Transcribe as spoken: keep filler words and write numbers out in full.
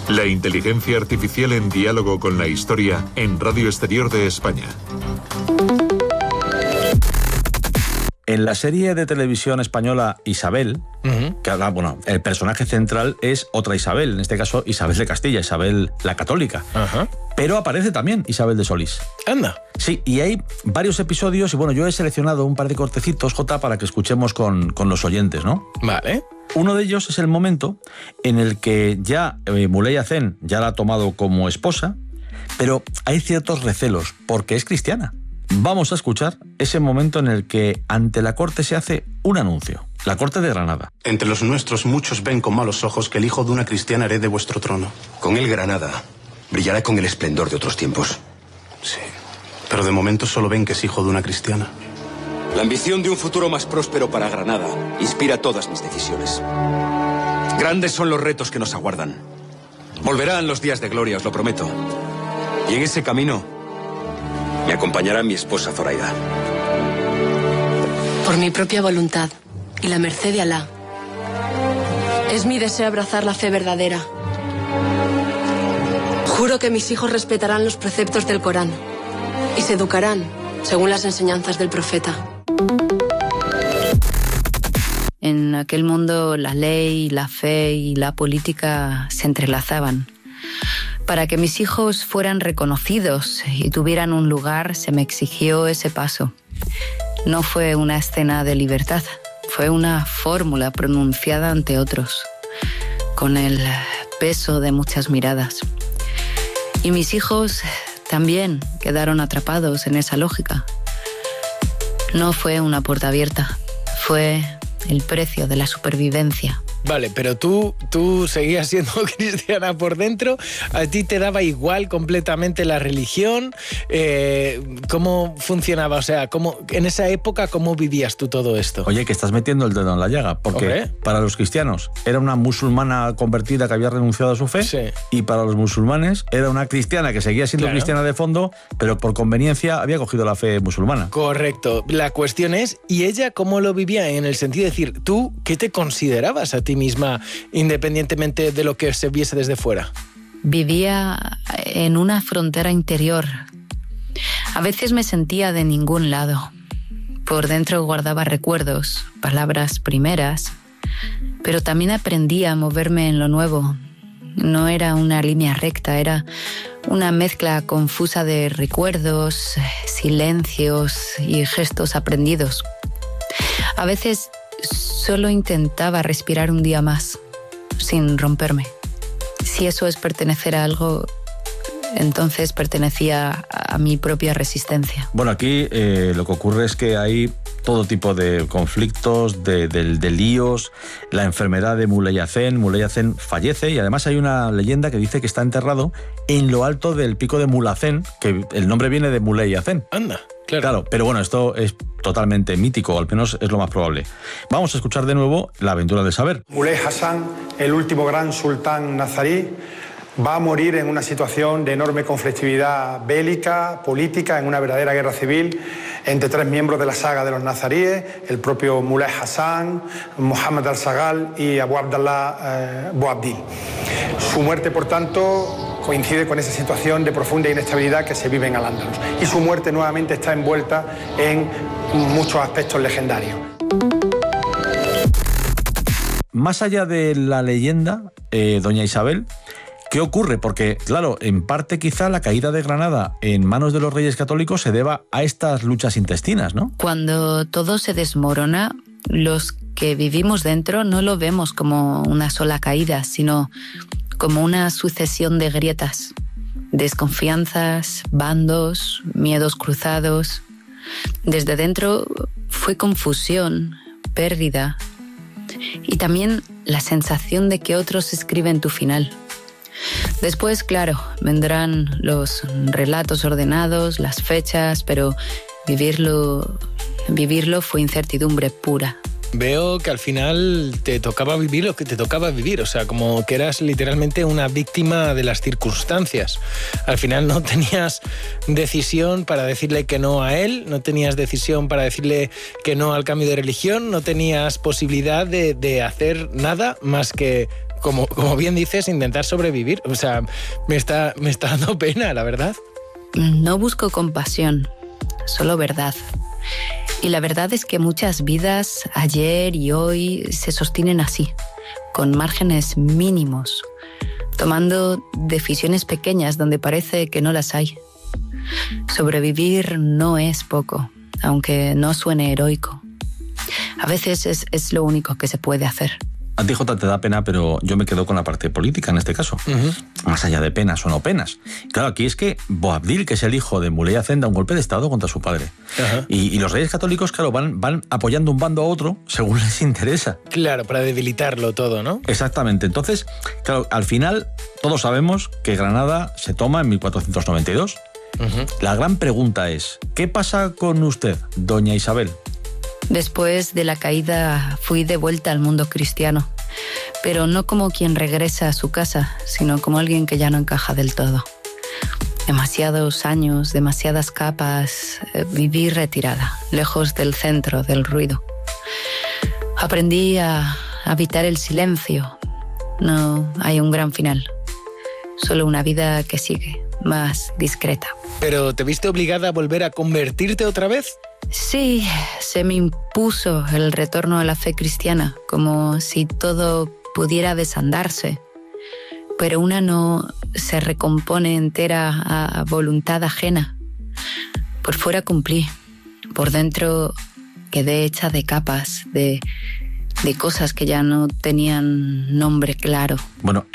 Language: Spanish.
La inteligencia artificial en diálogo con la historia en Radio Exterior de España. En la serie de televisión española Isabel, uh-huh. que habla, bueno, el personaje central es otra Isabel, en este caso Isabel de Castilla, Isabel la Católica. Uh-huh. Pero aparece también Isabel de Solís. Anda. Sí, y hay varios episodios, y bueno, yo he seleccionado un par de cortecitos, Jota, para que escuchemos con, con los oyentes, ¿no? Vale. Uno de ellos es el momento en el que ya eh, Muley Hacén ya la ha tomado como esposa, pero hay ciertos recelos, porque es cristiana. Vamos a escuchar ese momento en el que ante la corte se hace un anuncio. La corte de Granada. Entre los nuestros muchos ven con malos ojos que el hijo de una cristiana herede vuestro trono. Con él Granada brillará con el esplendor de otros tiempos. Sí, pero de momento solo ven que es hijo de una cristiana. La ambición de un futuro más próspero para Granada inspira todas mis decisiones. Grandes son los retos que nos aguardan. Volverán los días de gloria, os lo prometo. Y en ese camino me acompañará mi esposa Zoraida. Por mi propia voluntad y la merced de Alá, es mi deseo abrazar la fe verdadera. Juro que mis hijos respetarán los preceptos del Corán y se educarán según las enseñanzas del profeta. En aquel mundo la ley, la fe y la política se entrelazaban. Para que mis hijos fueran reconocidos y tuvieran un lugar, se me exigió ese paso. No fue una escena de libertad, fue una fórmula pronunciada ante otros, con el peso de muchas miradas. Y mis hijos también quedaron atrapados en esa lógica. No fue una puerta abierta, fue el precio de la supervivencia. Vale, pero tú, tú seguías siendo cristiana por dentro, a ti te daba igual completamente la religión, eh, ¿cómo funcionaba? O sea, ¿cómo, en esa época, ¿cómo vivías tú todo esto? Oye, que estás metiendo el dedo en la llaga, porque ¿okay? Para los cristianos era una musulmana convertida que había renunciado a su fe, sí. Y para los musulmanes era una cristiana que seguía siendo claro. cristiana de fondo, pero por conveniencia había cogido la fe musulmana. Correcto. La cuestión es, ¿y ella cómo lo vivía? En el sentido de decir, ¿tú qué te considerabas a ti misma, independientemente de lo que se viese desde fuera? Vivía en una frontera interior. A veces me sentía de ningún lado. Por dentro guardaba recuerdos, palabras primeras, pero también aprendí a moverme en lo nuevo. No era una línea recta, era una mezcla confusa de recuerdos, silencios y gestos aprendidos. A veces solo intentaba respirar un día más, sin romperme. Si eso es pertenecer a algo, entonces pertenecía a mi propia resistencia. Bueno, aquí eh, lo que ocurre es que hay todo tipo de conflictos, de, de, de líos, la enfermedad de Muley Hacén. Muley Hacén fallece y además hay una leyenda que dice que está enterrado en lo alto del pico de Mulhacén, que el nombre viene de Muley Hacén. Anda. Claro. claro, pero bueno, esto es totalmente mítico, o al menos es lo más probable. Vamos a escuchar de nuevo La aventura del saber. Muley Hassan, el último gran sultán nazarí, va a morir en una situación de enorme conflictividad bélica, política, en una verdadera guerra civil entre tres miembros de la saga de los nazaríes, el propio Muley Hassan, Mohammed al-Sagal y Abu Abdallah eh, Boabdil. Su muerte, por tanto, coincide con esa situación de profunda inestabilidad que se vive en Al-Ándalus. Y su muerte nuevamente está envuelta en muchos aspectos legendarios. Más allá de la leyenda, eh, doña Isabel, ¿qué ocurre? Porque, claro, en parte quizá la caída de Granada en manos de los reyes católicos se deba a estas luchas intestinas, ¿no? Cuando todo se desmorona, los que vivimos dentro no lo vemos como una sola caída, sino como una sucesión de grietas, desconfianzas, bandos, miedos cruzados. Desde dentro fue confusión, pérdida y también la sensación de que otros escriben tu final. Después, claro, vendrán los relatos ordenados, las fechas, pero vivirlo, vivirlo fue incertidumbre pura. Veo que al final te tocaba vivir lo que te tocaba vivir, o sea, como que eras literalmente una víctima de las circunstancias. Al final no tenías decisión para decirle que no a él, no tenías decisión para decirle que no al cambio de religión, no tenías posibilidad de, de hacer nada más que como, como bien dices, intentar sobrevivir. O sea, me está, me está dando pena, la verdad. No busco compasión, solo verdad. Y la verdad es que muchas vidas, ayer y hoy, se sostienen así, con márgenes mínimos, tomando decisiones pequeñas donde parece que no las hay. Sobrevivir no es poco, aunque no suene heroico. A veces es, es lo único que se puede hacer. A ti, Jota, te da pena, pero yo me quedo con la parte política en este caso. Uh-huh. Más allá de penas o no penas. Claro, aquí es que Boabdil, que es el hijo de Muley Hazen, da un golpe de estado contra su padre. Uh-huh. Y, y los reyes católicos, claro, van, van apoyando un bando a otro según les interesa. Claro, para debilitarlo todo, ¿no? Exactamente. Entonces, claro, al final todos sabemos que Granada se toma en mil cuatrocientos noventa y dos. Uh-huh. La gran pregunta es, ¿qué pasa con usted, doña Isabel? Después de la caída fui de vuelta al mundo cristiano, pero no como quien regresa a su casa, sino como alguien que ya no encaja del todo. Demasiados años, demasiadas capas, eh, viví retirada, lejos del centro, del ruido. Aprendí a habitar el silencio. No hay un gran final, solo una vida que sigue, más discreta. ¿Pero te viste obligada a volver a convertirte otra vez? Sí, se me impuso el retorno a la fe cristiana, como si todo pudiera desandarse. Pero una no se recompone entera a voluntad ajena. Por fuera cumplí, por dentro quedé hecha de capas, de, de cosas que ya no tenían nombre claro. Bueno,